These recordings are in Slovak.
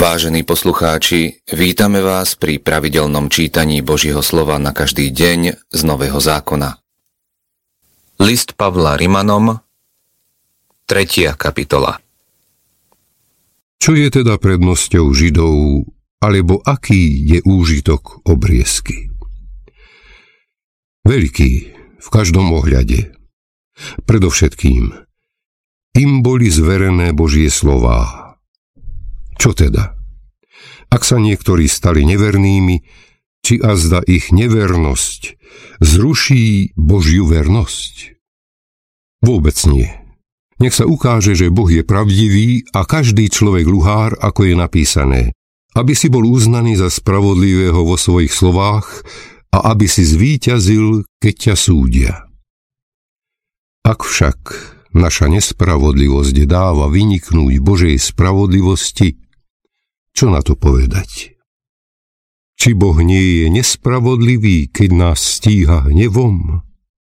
Vážení poslucháči, vítame vás pri pravidelnom čítaní Božieho slova na každý deň z Nového zákona. List Pavla Rimanom, 3. kapitola. Čo je teda prednosťou Židov, alebo aký je úžitok obriezky? Veľký v každom ohľade. Predovšetkým, im boli zverené Božie slová. Čo teda? Ak sa niektorí stali nevernými, či azda ich nevernosť zruší Božiu vernosť? Vôbec nie. Nech sa ukáže, že Boh je pravdivý a každý človek luhár, ako je napísané, aby si bol uznaný za spravodlivého vo svojich slovách a aby si zvíťazil, keď ťa súdia. Ak však naša nespravodlivosť dáva vyniknúť Božej spravodlivosti, čo na to povedať? Či Boh nie je nespravodlivý, keď nás stíha hnevom?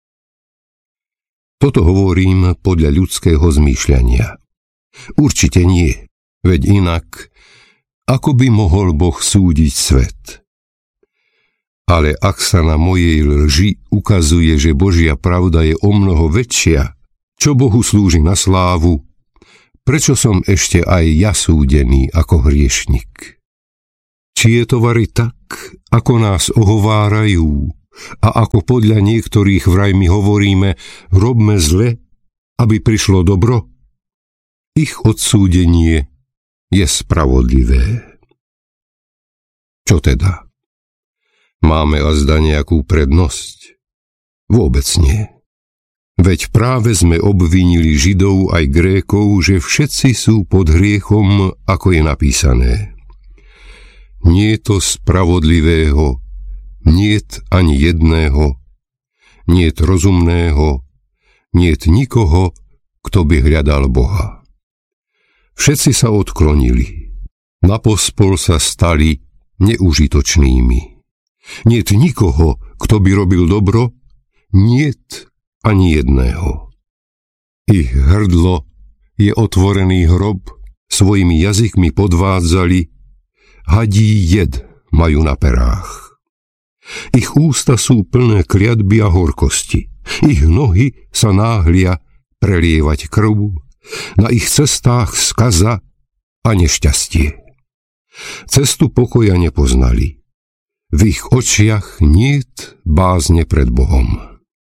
Toto hovorím podľa ľudského zmýšľania. Určite nie, veď inak, ako by mohol Boh súdiť svet? Ale ak sa na mojej lži ukazuje, že Božia pravda je omnoho väčšia, čo Bohu slúži na slávu, prečo som ešte aj ja súdený ako hriešnik? Či je to vari tak, ako nás ohovárajú a ako podľa niektorých vraj my hovoríme, robme zle, aby prišlo dobro? Ich odsúdenie je spravodlivé. Čo teda? Máme azda nejakú prednosť? Vôbec nie. Veď práve sme obvinili Židov aj Grékov, že všetci sú pod hriechom, ako je napísané. Nie to spravodlivého, niet ani jedného, niet rozumného, niet nikoho, kto by hľadal Boha. Všetci sa odklonili, napospol sa stali neužitočnými. Niet nikoho, kto by robil dobro, niet ani jedného. Ich hrdlo je otvorený hrob, svojimi jazykmi podvádzali, hadí jed majú na perách. Ich ústa sú plné kliatby a horkosti, ich nohy sa náhlia prelievať krv, na ich cestách skaza a nešťastie. Cestu pokoja nepoznali, v ich očiach niet bázne pred Bohom.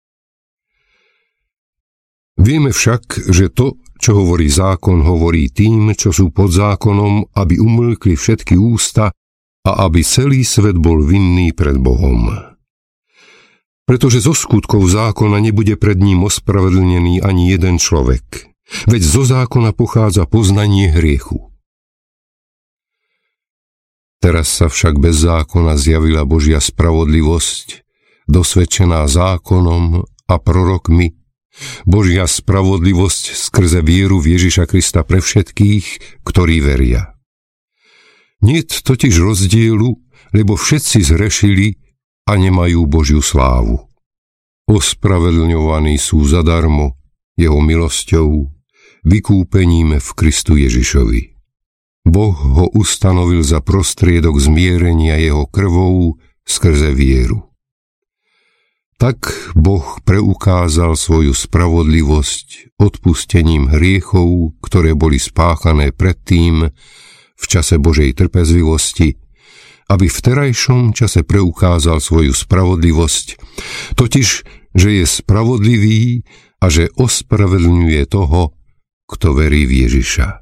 Vieme však, že to, čo hovorí zákon, hovorí tým, čo sú pod zákonom, aby umlkli všetky ústa a aby celý svet bol vinný pred Bohom. Pretože zo skutkov zákona nebude pred ním ospravedlnený ani jeden človek, veď zo zákona pochádza poznanie hriechu. Teraz sa však bez zákona zjavila Božia spravodlivosť, dosvedčená zákonom a prorokmi, Božia spravodlivosť skrze vieru v Ježiša Krista pre všetkých, ktorí veria. Niet totiž rozdielu, lebo všetci zhrešili a nemajú Božiu slávu. Ospravedlňovaní sú zadarmo jeho milosťou, vykúpením v Kristu Ježišovi. Boh ho ustanovil za prostriedok zmierenia jeho krvou skrze vieru. Tak Boh preukázal svoju spravodlivosť odpustením hriechov, ktoré boli spáchané predtým v čase Božej trpezlivosti, aby v terajšom čase preukázal svoju spravodlivosť, totiž, že je spravodlivý a že ospravedlňuje toho, kto verí v Ježiša.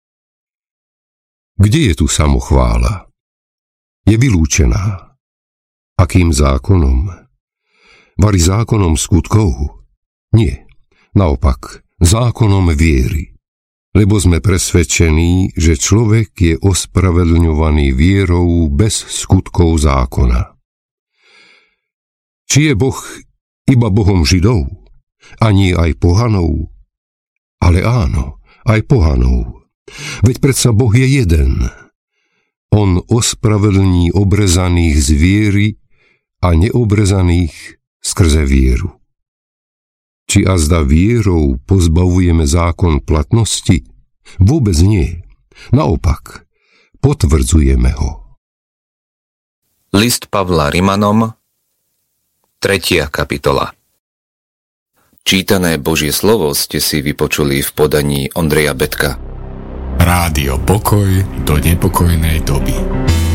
Kde je tu samochvála? Je vylúčená. Akým zákonom? Vari zákonom skutkov? Nie, naopak, zákonom viery. Lebo sme presvedčení, že človek je ospravedlňovaný vierou bez skutkov zákona. Či je Boh iba Bohom Židov, a nie aj pohanov? Ale áno, aj pohanov. Veď predsa Boh je jeden. On ospravedlní obrezaných z viery a neobrezaných skrze vieru. Či azda vierou pozbavujeme zákon platnosti? Vôbec nie. Naopak, potvrdzujeme ho. List Pavla Rimanom, 3. kapitola. Čítané Božie slovo ste si vypočuli v podaní Ondreja Betka. Rádio Pokoj do nepokojnej doby.